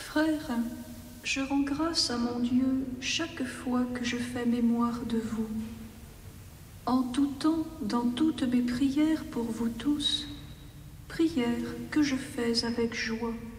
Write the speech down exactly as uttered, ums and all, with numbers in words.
Frères, je rends grâce à mon Dieu chaque fois que je fais mémoire de vous. En tout temps, dans toutes mes prières pour vous tous, prières que je fais avec joie.